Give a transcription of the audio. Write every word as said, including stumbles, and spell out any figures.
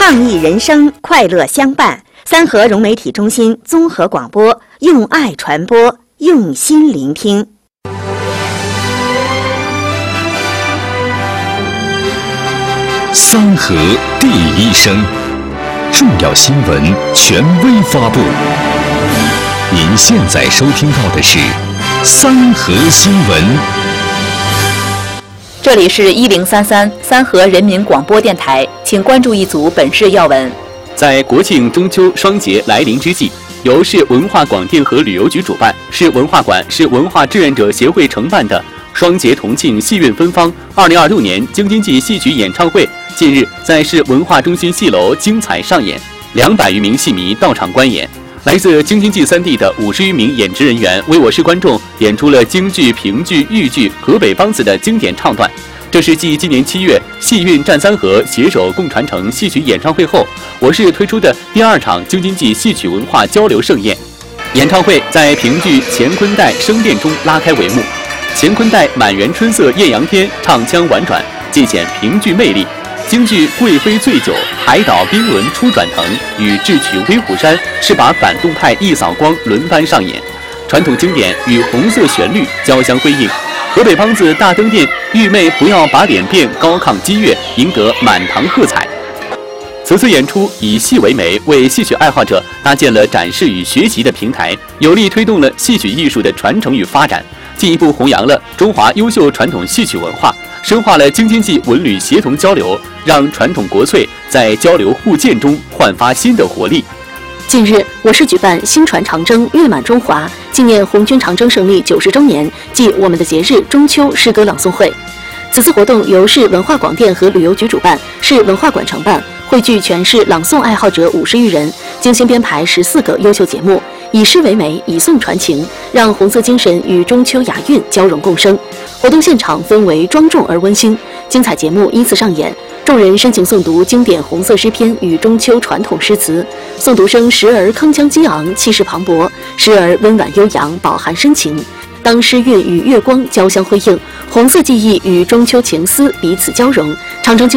创意人生，快乐相伴。三河融媒体中心综合广播，用爱传播，用心聆听。 三河第一声，重要新闻权威发布。您现在收听到的是三河新闻。 这里是一零三三三河人民广播电台，请关注一组本市要闻。 在国庆中秋双节来临之际，由市文化广电和旅游局主办，市文化馆、市文化志愿者协会承办的双节同庆戏韵芬芳二零二六年京津冀戏曲演唱会，近日在市文化中心戏楼精彩上演，两百余名戏迷到场观演。来自京津冀三地的五十余名演职人员为我市观众演出了京剧、评剧、豫剧、河北梆子的经典唱段。这是继今年七月戏韵战三河携手共传承戏曲演唱会后，我市推出的第二场京津冀戏曲文化交流盛宴。演唱会在评剧乾坤带声殿中拉开帷幕，乾坤带满园春色艳阳天唱腔婉转，尽显评剧魅力。京剧贵妃醉酒、海岛冰轮初转腾与智取威虎山是把反动派一扫光轮番上演，传统经典与红色旋律交相辉映。河北梆子大登殿，玉妹不要把脸变，高亢激越，赢得满堂喝彩。此次演出以戏为媒，为戏曲爱好者搭建了展示与学习的平台，有力推动了戏曲艺术的传承与发展，进一步弘扬了中华优秀传统戏曲文化，深化了京津冀文旅协同交流，让传统国粹在交流互鉴中焕发新的活力。 近日，我市举办新传长征，月满中华，纪念红军长征胜利九十周年暨我们的节日中秋诗歌朗诵会。此次活动由市文化广电和旅游局主办，市文化馆承办，汇聚全市朗诵爱好者五十余人，精心编排十四个优秀节目，以诗为媒，以诵传情，让红色精神与中秋雅韵交融共生。活动现场氛围庄重而温馨，精彩节目依次上演。众人深情诵读经典红色诗篇与中秋传统诗词，诵读声时而铿锵激昂、气势磅礴，时而温婉悠扬、饱含深情。当诗韵与月光交相辉映，红色记忆与中秋情思彼此交融，长征